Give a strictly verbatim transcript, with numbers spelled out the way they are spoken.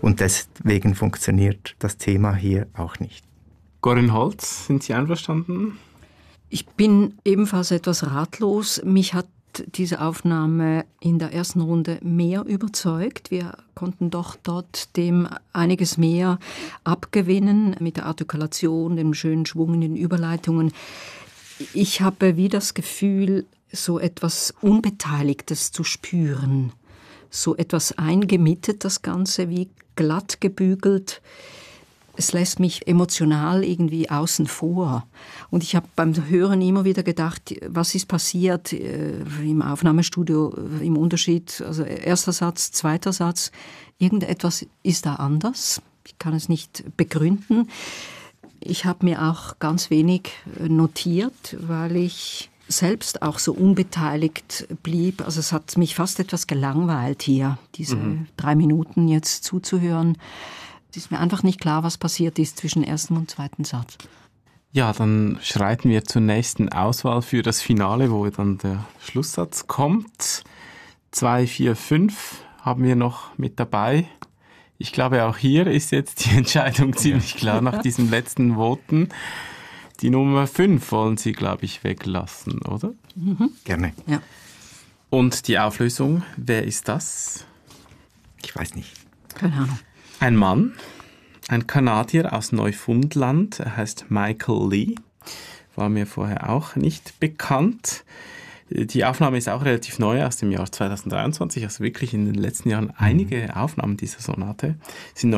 Und deswegen funktioniert das Thema hier auch nicht. Corinne Holz, sind Sie einverstanden? Ich bin ebenfalls etwas ratlos. Mich hat diese Aufnahme in der ersten Runde mehr überzeugt. Wir konnten doch dort dem einiges mehr abgewinnen mit der Artikulation, dem schönen Schwung in den Überleitungen. Ich habe wie das Gefühl, so etwas Unbeteiligtes zu spüren. So etwas eingemittet, das Ganze wie glatt gebügelt. Es lässt mich emotional irgendwie außen vor. Und ich habe beim Hören immer wieder gedacht, was ist passiert äh, im Aufnahmestudio, äh, im Unterschied, also erster Satz, zweiter Satz, irgendetwas ist da anders. Ich kann es nicht begründen. Ich habe mir auch ganz wenig notiert, weil ich selbst auch so unbeteiligt blieb. Also es hat mich fast etwas gelangweilt hier, diese mhm. drei Minuten jetzt zuzuhören. Es ist mir einfach nicht klar, was passiert ist zwischen ersten und zweiten Satz. Ja, dann schreiten wir zur nächsten Auswahl für das Finale, wo dann der Schlusssatz kommt. Zwei, vier, fünf haben wir noch mit dabei. Ich glaube, auch hier ist jetzt die Entscheidung ziemlich klar nach diesen letzten Voten. Die Nummer fünf wollen Sie, glaube ich, weglassen, oder? Mhm. Gerne. Ja. Und die Auflösung, wer ist das? Ich weiß nicht. Keine Ahnung. Ein Mann, ein Kanadier aus Neufundland, er heißt Michael Lee, war mir vorher auch nicht bekannt. Die Aufnahme ist auch relativ neu, aus dem Jahr zweitausenddreiundzwanzig, also wirklich in den letzten Jahren einige Aufnahmen dieser Sonate. Sie sind